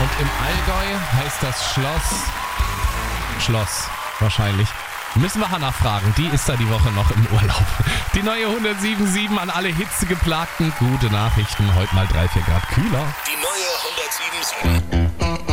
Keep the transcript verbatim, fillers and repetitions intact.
Und im Allgäu heißt das Schloss... Schloss, wahrscheinlich. Müssen wir Hannah fragen, die ist da die Woche noch im Urlaub. Die neue hundertsieben Komma sieben an alle Hitzegeplagten. Gute Nachrichten, heute mal drei, vier Grad kühler. Die neue hundertsieben Komma sieben.